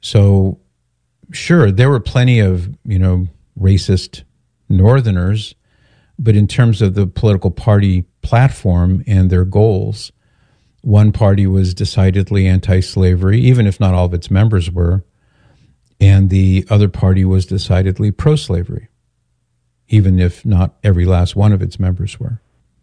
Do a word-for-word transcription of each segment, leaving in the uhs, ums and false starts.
So, sure, there were plenty of, you know, racist Northerners, but in terms of the political party platform and their goals, one party was decidedly anti-slavery, even if not all of its members were, and the other party was decidedly pro-slavery, even if not every last one of its members were.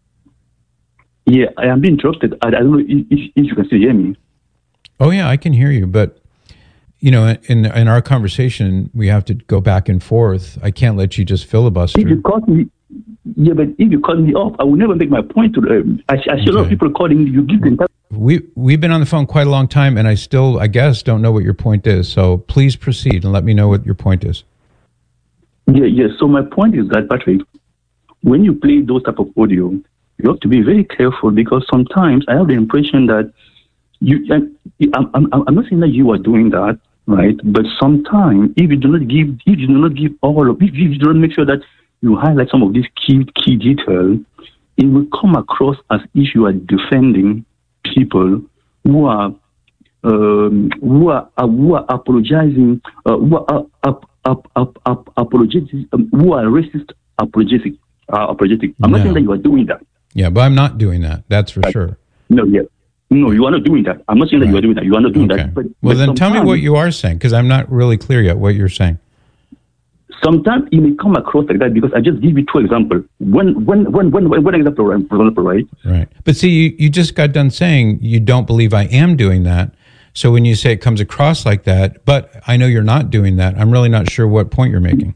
Yeah, I am being interrupted. I, I don't know if, if you can still hear me. Oh, yeah, I can hear you, but you know, in in our conversation, we have to go back and forth. I can't let you just filibuster. If you cut me, yeah, but if you cut me off, I will never make my point to them. I, I see okay. a lot of people calling me. You give them. We we've been on the phone quite a long time, and I still, I guess, don't know what your point is. So please proceed and let me know what your point is. Yeah, yeah. So my point is that, Patrick, when you play those type of audio, you have to be very careful, because sometimes I have the impression that you. I'm, I'm, I'm not saying that you are doing that. Right, but sometimes if you do not give, if you do not give all of, if you do not make sure that you highlight some of these key key details, it will come across as if you are defending people who are um, who are uh, who are apologizing, uh, who are uh, up, up, up, up, apologetic, um, who are racist, apologetic, uh, apologetic. I'm no. not saying that you are doing that. Yeah, but I'm not doing that. That's for right. sure. No, yeah. No, you are not doing that. I'm not saying that right. you are doing that. You are not doing okay. that. But, well, but then tell me what you are saying, because I'm not really clear yet what you're saying. Sometimes it may come across like that, because I just give you two examples. One, one, one, one, one example, for example, right? Right. But see, you, you just got done saying you don't believe I am doing that. So when you say it comes across like that, but I know you're not doing that, I'm really not sure what point you're making.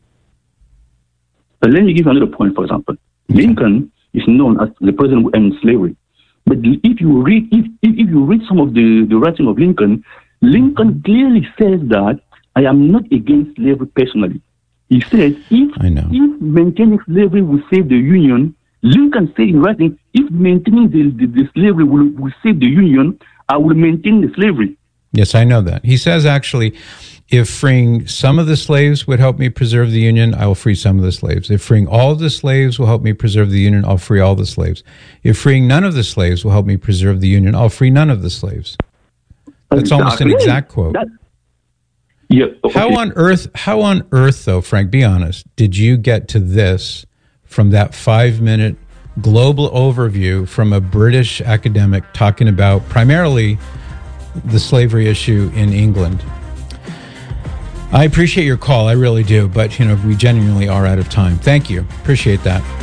But let me give you another point, for example. Okay. Lincoln is known as the president who ended slavery. But if you read, if, if, if you read some of the, the writing of Lincoln, Lincoln clearly says that I am not against slavery personally. He says if, if maintaining slavery will save the Union, Lincoln said in writing, if maintaining the, the, the slavery will, will save the Union, I will maintain the slavery. Yes, I know that. He says actually, if freeing some of the slaves would help me preserve the Union, I will free some of the slaves. If freeing all of the slaves will help me preserve the Union, I'll free all the slaves. If freeing none of the slaves will help me preserve the Union, I'll free none of the slaves. That's exactly. almost an exact quote. That, yeah, okay. How on earth, how on earth, though, Frank, be honest, did you get to this from that five-minute global overview from a British academic talking about primarily the slavery issue in England? I appreciate your call. I really do. But, you know, we genuinely are out of time. Thank you. Appreciate that.